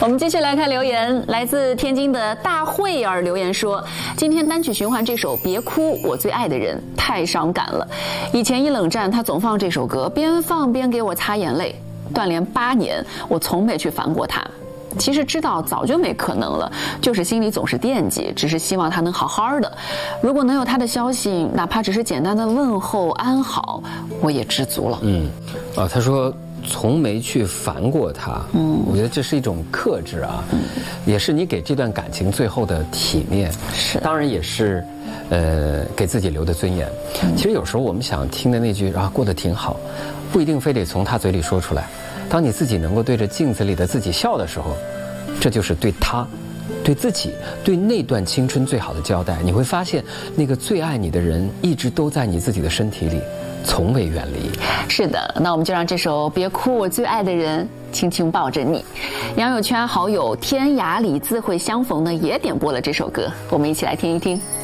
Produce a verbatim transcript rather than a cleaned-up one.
我们继续来看留言，来自天津的大慧儿留言说，今天单曲循环这首《别哭，我最爱的人》太伤感了。以前一冷战，他总放这首歌，边放边给我擦眼泪。断联八年，我从没去烦过他。其实知道早就没可能了，就是心里总是惦记，只是希望他能好好的。如果能有他的消息，哪怕只是简单的问候安好，我也知足了。 嗯，啊，他说从没去烦过他。嗯，我觉得这是一种克制啊，嗯、也是你给这段感情最后的体面。 是， 当然也是，呃，给自己留的尊严。嗯、其实有时候我们想听的那句啊，过得挺好，不一定非得从他嘴里说出来。当你自己能够对着镜子里的自己笑的时候，这就是对他、对自己、对那段青春最好的交代。你会发现，那个最爱你的人一直都在你自己的身体里，从未远离。 是的，那我们就让这首《别哭，我最爱的人》轻轻抱着你。杨友圈好友天涯里自会相逢呢，也点播了这首歌，我们一起来听一听。